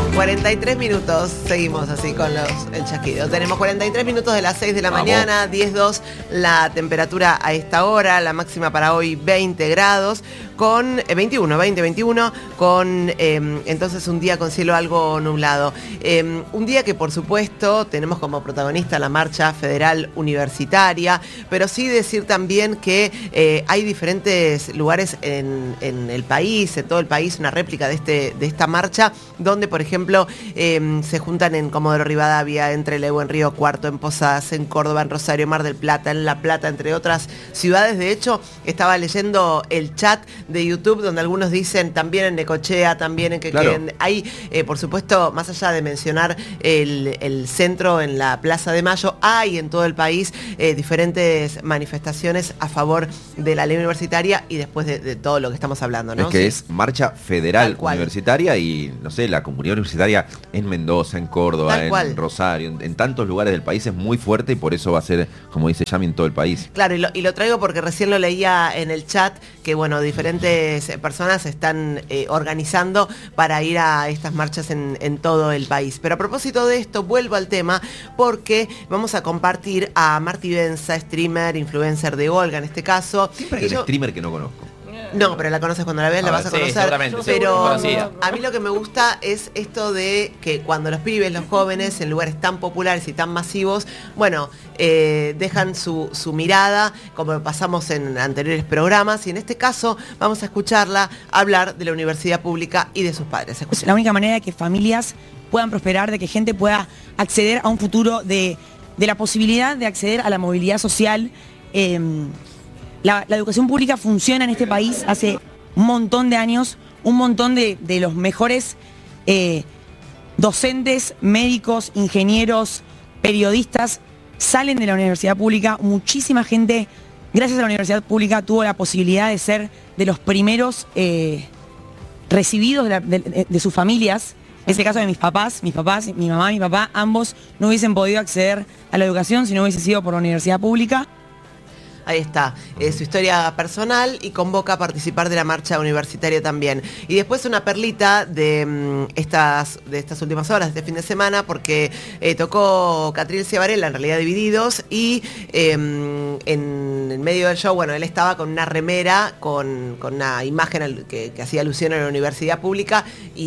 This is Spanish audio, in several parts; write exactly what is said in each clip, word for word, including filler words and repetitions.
cuarenta y tres minutos, seguimos así con los, el chasquido. Tenemos cuarenta y tres minutos de las seis de la Vamos. mañana, diez dos la temperatura a esta hora, la máxima para hoy veinte grados, con eh, veintiuno, veinte, veintiuno, con eh, entonces un día con cielo algo nublado. Eh, un día que por supuesto tenemos como protagonista la marcha federal universitaria, pero sí decir también que eh, hay diferentes lugares en, en el país, en todo el país, una réplica de, este, de esta marcha, donde por ejemplo eh, se juntan en Comodoro Rivadavia, en Trelew, en Río Cuarto, en Posadas, en Córdoba, en Rosario, Mar del Plata, en La Plata, entre otras ciudades. De hecho, estaba leyendo el chat de YouTube donde algunos dicen también en Necochea, también en que claro. hay, eh, por supuesto, más allá de mencionar el, el centro en la Plaza de Mayo, hay en todo el país eh, diferentes manifestaciones a favor de la ley universitaria y después de, de todo lo que estamos hablando, ¿no? Es que sí. es marcha federal universitaria y, no sé, la comunidad universitaria en Mendoza, en Córdoba, Tal en cual. Rosario, en, en tantos lugares del país es muy fuerte y por eso va a ser, como dice Yami, en todo el país. Claro, y lo, y lo traigo porque recién lo leía en el chat, que bueno, diferentes personas se están eh, organizando para ir a estas marchas en, en todo el país. Pero a propósito de esto, vuelvo al tema porque vamos a compartir a Marti Benza, streamer, influencer de Olga en este caso. Siempre hay un yo... streamer que no conozco. No, pero la conoces cuando la ves, a la ver, vas a sí, conocer. seguramente, Pero seguro, a mí lo que me gusta es esto de que cuando los pibes, los jóvenes, en lugares tan populares y tan masivos, bueno, eh, dejan su, su mirada, como pasamos en anteriores programas, y en este caso vamos a escucharla hablar de la universidad pública y de sus padres. Escuchen. La única manera de que familias puedan prosperar, de que gente pueda acceder a un futuro, de, de la posibilidad de acceder a la movilidad social. Eh, La, la educación pública funciona en este país hace un montón de años, un montón de, de los mejores eh, docentes, médicos, ingenieros, periodistas salen de la universidad pública. Muchísima gente, gracias a la universidad pública, tuvo la posibilidad de ser de los primeros eh, recibidos de, la, de, de sus familias. En este caso de mis papás, mis papás, mi mamá y mi papá, ambos no hubiesen podido acceder a la educación si no hubiese sido por la universidad pública. Ahí está, eh, su historia personal y convoca a participar de la marcha universitaria también. Y después una perlita de, um, estas, de estas últimas horas, de este fin de semana, porque eh, tocó Catriel Ciavarella, en realidad Divididos, y eh, en, en medio del show, bueno, él estaba con una remera, con, con una imagen que, que hacía alusión a la universidad pública,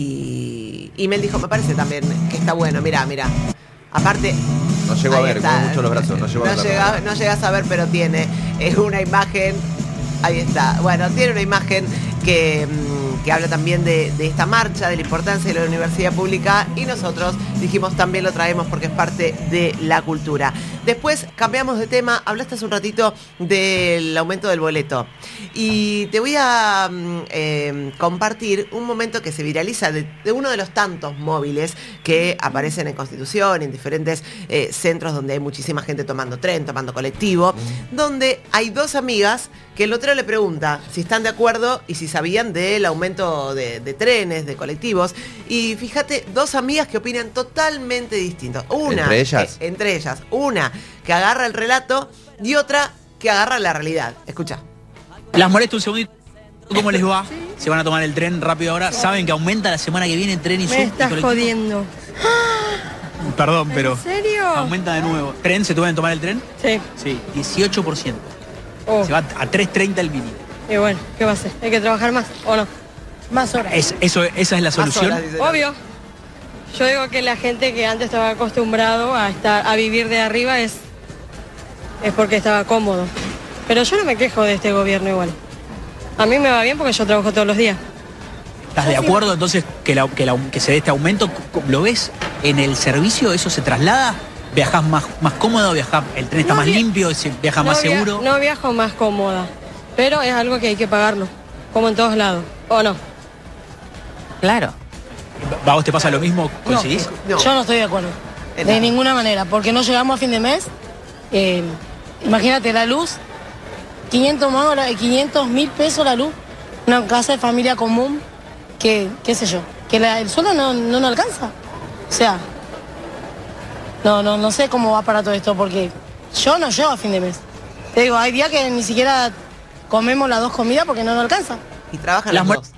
y, y Mel dijo, me parece también que está bueno, mirá, mirá. Aparte... No llego a ver, con mucho los brazos, no llego no a ver. Llega, no llegas a ver, pero tiene es una imagen, ahí está, bueno, tiene una imagen que, que habla también de, de esta marcha, de la importancia de la universidad pública, y nosotros dijimos también lo traemos porque es parte de la cultura. Después cambiamos de tema, hablaste hace un ratito del aumento del boleto y te voy a eh, compartir un momento que se viraliza de, de uno de los tantos móviles que aparecen en Constitución, en diferentes eh, centros donde hay muchísima gente tomando tren, tomando colectivo, donde hay dos amigas que el otro le pregunta si están de acuerdo y si sabían del aumento de, de trenes, de colectivos, y fíjate, dos amigas que opinan totalmente distintos. Una, ¿Entre ellas? Eh, entre ellas, una que agarra el relato y otra que agarra la realidad. Escucha. Las molesto un segundito. ¿Cómo les va? Se van a tomar el tren rápido ahora. Saben que aumenta la semana que viene el tren y Me estás jodiendo. Perdón, pero... ¿En serio? Aumenta de nuevo. ¿Tren? ¿Se pueden tomar el tren? Sí. Sí, dieciocho por ciento. Oh. Se va a tres treinta el mínimo. Y bueno, ¿qué va a hacer? ¿Hay que trabajar más o no? Más horas. Es, eso, ¿Esa es la solución? Horas, Obvio. Yo digo que la gente que antes estaba acostumbrado a estar a vivir de arriba es, es porque estaba cómodo. Pero yo no me quejo de este gobierno igual. A mí me va bien porque yo trabajo todos los días. ¿Estás de acuerdo entonces que, la, que, la, que se dé este aumento? ¿Lo ves en el servicio? ¿Eso se traslada? ¿Viajás más, más cómodo? ¿Viajás, el tren está No más via- limpio? ¿Viajas no más via- seguro? No viajo más cómoda, pero es algo que hay que pagarlo, como en todos lados, ¿o no? Claro. ¿A vos te pasa lo mismo? ¿Coincidís? No. Yo no estoy de acuerdo. En De nada. ninguna manera, porque no llegamos a fin de mes. Eh, imagínate la luz, quinientos más, ahora, quinientos mil pesos la luz, una casa de familia común, que, qué sé yo, que la- el sueldo no, no nos alcanza. O sea, no, no, no sé cómo va para todo esto, porque yo no llego a fin de mes. Te digo, hay días que ni siquiera comemos las dos comidas porque no nos alcanza. Y trabajan Las las mu- dos.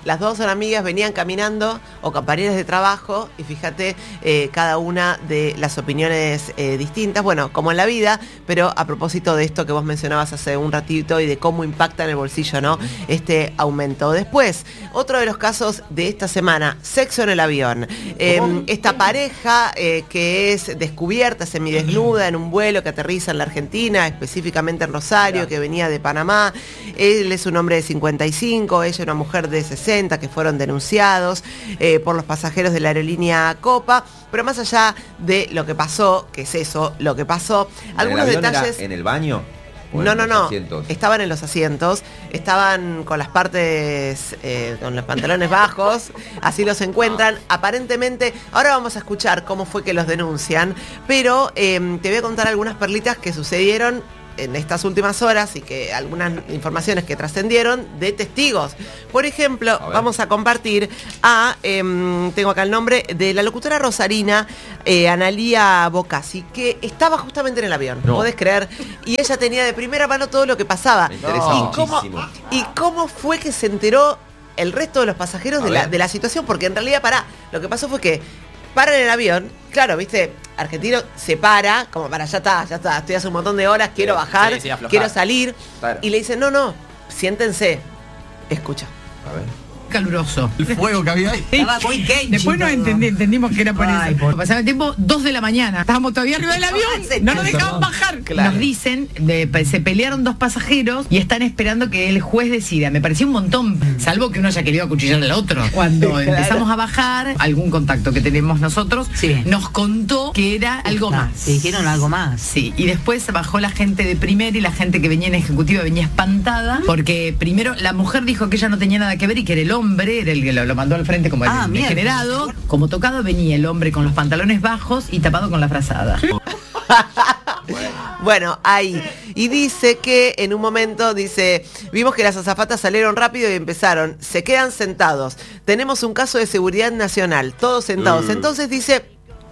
Las dos son amigas, venían caminando o compañeras de trabajo y fíjate eh, cada una de las opiniones eh, distintas, bueno, como en la vida, pero a propósito de esto que vos mencionabas hace un ratito y de cómo impacta en el bolsillo, ¿no? Este aumento. Después, otro de los casos de esta semana, sexo en el avión. Eh, esta pareja eh, que es descubierta semidesnuda en un vuelo que aterriza en la Argentina, específicamente en Rosario, que venía de Panamá. Él es un hombre de cincuenta y cinco, ella una mujer de sesenta, que fueron denunciados eh, por los pasajeros de la aerolínea Copa. Pero más allá de lo que pasó, que es eso, lo que pasó, algunos detalles... ¿En el baño? No, no, no, estaban en los asientos, estaban con las partes, eh, con los pantalones bajos, así los encuentran. Aparentemente, ahora vamos a escuchar cómo fue que los denuncian, pero eh, te voy a contar algunas perlitas que sucedieron en estas últimas horas y que algunas informaciones que trascendieron de testigos. Por ejemplo, a vamos a compartir a, eh, tengo acá el nombre, de la locutora rosarina, eh, Analía Bocasi, que estaba justamente en el avión, no. ¿Podés creer? Y ella tenía de primera mano todo lo que pasaba. Me interesa y, cómo, y cómo fue que se enteró el resto de los pasajeros de la, de la situación, porque en realidad, pará, lo que pasó fue que paran el avión, claro, viste, argentino se para, como para, ya está, ya está, estoy hace un montón de horas, quiero sí, bajar, sí, sí, quiero salir, claro. Y le dicen, no, no, siéntense, escucha. A ver. Caluroso. El fuego que había ahí. Estaba muy quente. Después nos entendí, entendimos que era por Ay, eso. Por... Pasaba el tiempo, dos de la mañana. Estábamos todavía arriba del avión. No nos dejaban bajar. Claro. Nos dicen, de, se pelearon dos pasajeros y están esperando que el juez decida. Me pareció un montón, salvo que uno haya querido acuchillar al otro. Cuando claro. empezamos a bajar, algún contacto que tenemos nosotros, sí. nos contó que era algo ah, más. ¿Te dijeron algo más? Sí, y después bajó la gente de primera y la gente que venía en ejecutiva venía espantada, porque primero la mujer dijo que ella no tenía nada que ver y que era el hombre, era el que lo, lo mandó al frente como ah, el degenerado. Como tocado venía el hombre con los pantalones bajos y tapado con la frazada. Bueno, ahí. Y dice que en un momento, dice, vimos que las azafatas salieron rápido y empezaron, se quedan sentados. Tenemos un caso de seguridad nacional, todos sentados. Mm. Entonces dice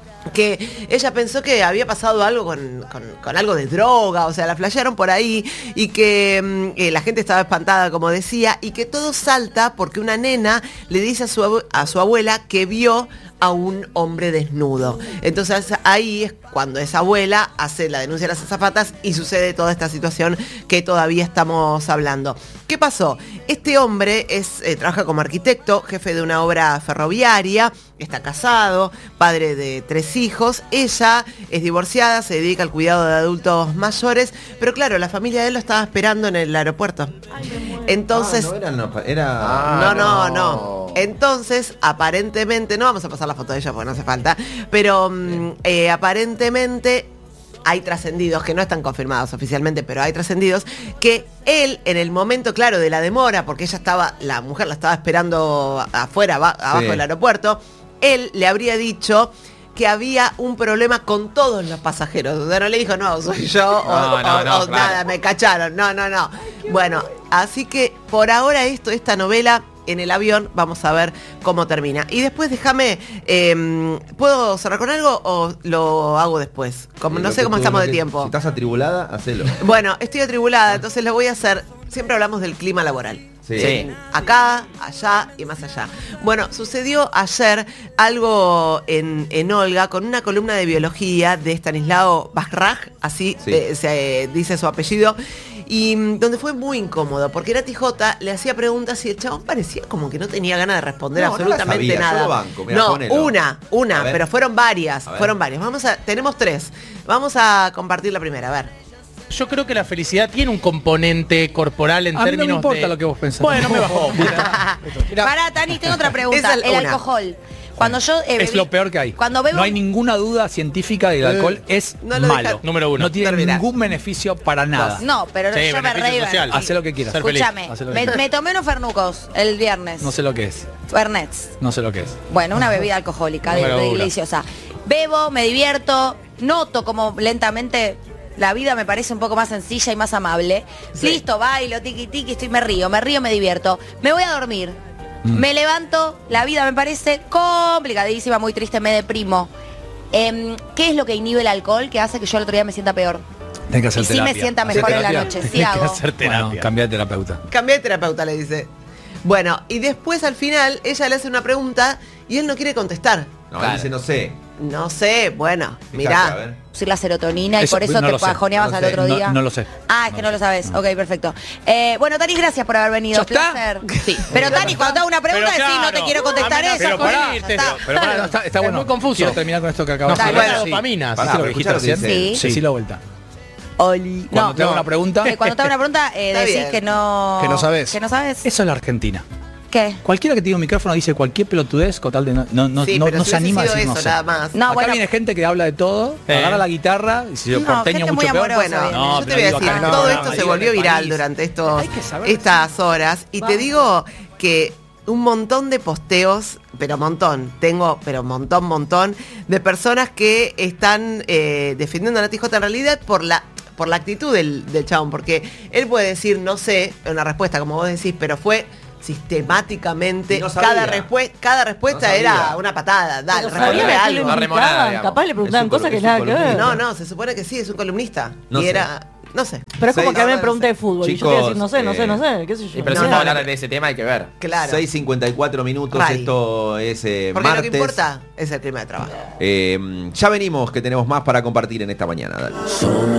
que ella pensó que había pasado algo con, con, con algo de droga, o sea, la flashearon por ahí y que eh, la gente estaba espantada, como decía, y que todo salta porque una nena le dice a su, a su abuela que vio a un hombre desnudo. Entonces ahí es cuando esa abuela hace la denuncia de las azafatas y sucede toda esta situación que todavía estamos hablando. ¿Qué pasó? Este hombre es, eh, trabaja como arquitecto, jefe de una obra ferroviaria, está casado, padre de tres hijos. Ella es divorciada, se dedica al cuidado de adultos mayores, pero claro, la familia de él lo estaba esperando en el aeropuerto. Entonces... Ah, no, era, no, era... Ah, no, no, no, no. Entonces, aparentemente, no vamos a pasar la foto de ella porque no hace falta, pero eh, aparentemente hay trascendidos, que no están confirmados oficialmente, pero hay trascendidos, que él en el momento, claro, de la demora, porque ella estaba, la mujer la estaba esperando afuera, abajo sí. del aeropuerto, él le habría dicho que había un problema con todos los pasajeros. O sea, no le dijo, no, soy yo, no, o, no, o, no, o claro. nada, me cacharon. No, no, no. Bueno, así que por ahora esto, esta novela en el avión, vamos a ver cómo termina. Y después déjame, eh, ¿puedo cerrar con algo o lo hago después? Como, no sé cómo tú, estamos de tiempo. Si estás atribulada, hacelo. Bueno, estoy atribulada, entonces lo voy a hacer. Siempre hablamos del clima laboral. Sí. Sí. Acá, allá y más allá. Bueno, sucedió ayer algo en, en Olga con una columna de biología de Stanislao Bachrach, así sí. eh, se eh, dice su apellido, y donde fue muy incómodo, porque Nati J le hacía preguntas y el chabón parecía como que no tenía ganas de responder no, absolutamente no nada. Banco, mirá, no, ponelo. una, una, pero fueron varias, fueron varias. Vamos a, tenemos tres. Vamos a compartir la primera, a ver. Yo creo que la felicidad tiene un componente corporal en a términos mí no me importa de... lo que vos pensás. Bueno, me bajó. Pará, Tani, tengo otra pregunta. El, el alcohol. Cuando yo eh, es lo peor que hay. Cuando bebo... No hay ninguna duda científica de que el alcohol eh, es no malo. Deja... Número uno. No tiene Terminar. ningún beneficio para nada. No, pero sí, yo me reí. Hacé lo que quieras. Escúchame, me, me tomé unos fernucos el viernes. No sé lo que es. Fernets. No sé lo que es. Bueno, una bebida alcohólica, de, de deliciosa. Bebo, me divierto, noto como lentamente... La vida me parece un poco más sencilla y más amable. Sí. Listo, bailo, tiqui tiqui, estoy, me río, me río, me divierto. Me voy a dormir. Mm. Me levanto, la vida me parece complicadísima, muy triste, me deprimo. Eh, ¿Qué es lo que inhibe el alcohol que hace que yo el otro día me sienta peor? Tenés que hacer y terapia. sí me sienta mejor en la noche. Sí Tenés hago. que hacer terapia. Bueno, cambia de terapeuta. Cambia de terapeuta, le dice. Bueno, y después al final ella le hace una pregunta y él no quiere contestar. No, él dice, no sé. No sé, bueno, mirá. Subir la serotonina y Eso, por eso no te lo sé, bajoneabas no al sé, otro no- día. no lo sé. Ah, es que no lo sabes. Ok, perfecto. Eh, bueno, Tani, gracias por haber venido. ¿Ya está? Placer. Sí. Pero Tani, cuando te hago una pregunta, Pero decís, no te claro, quiero contestar amenaza eso. con ya irte. está. Pero pará, no, está, está Es bueno. muy confuso. Quiero terminar con esto que acabas No, de sí, decir. bueno, Sí. dopamina. Pará, ¿Viste lo pero que dijiste escuchá lo que recién? dice. Sí. Decí la vuelta. Oli. Cuando No, te hago no. una pregunta, Eh, Cuando te hago una pregunta, eh, Está decís bien. que no... Que no sabes. Que no sabes. eso es la Argentina. ¿Qué? Cualquiera que tenga un micrófono dice cualquier pelotudez con tal de no, no, no, Sí, no- pero no si se hubiese anima a sido decir no eso, sé. nada más. No, Acá bueno. viene gente que habla de todo, Eh. agarra la guitarra y si yo No, porteño gente mucho muy peor. amorosa. Bueno, No, yo te pero voy a digo, decir, acá no, todo no, esto no, se digo, volvió en el viral país. durante estos, Hay que saber estas horas. Y te digo que un montón de posteos, pero montón, tengo, pero montón, montón, de personas que están eh, defendiendo a Nati J en realidad por la por la actitud del, del chabón, porque él puede decir, no sé, una respuesta, como vos decís, pero fue sistemáticamente, Y no sabía. cada, respuesta cada respuesta No era sabía. una patada, dale, Pero sabía respondeme que algo. lo invitaban, capaz le preguntaban Es un cosas col- que es nada un que ver. columnista. No, no, se supone que sí, es un columnista. No y sé. era, no sé. Pero es como Seis- que a mí me no, pregunta no de fútbol. y yo Chicos, te voy a decir, no sé, no sé, eh, no sé, qué sé yo. Y pero No, si no, vamos a no. hablar de ese tema hay que ver. Claro. seis cincuenta y cuatro minutos, Rari. esto es eh, Porque lo martes. que importa es el clima de trabajo. Eh, ya venimos, que tenemos más para compartir en esta mañana. Dale.